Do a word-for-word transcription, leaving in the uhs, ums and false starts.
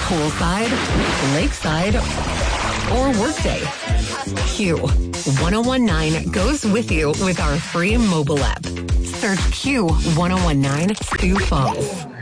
Poolside, lakeside, or workday. Q one oh one nine goes with you with our free mobile app. Search Q one oh one nine Sioux Falls.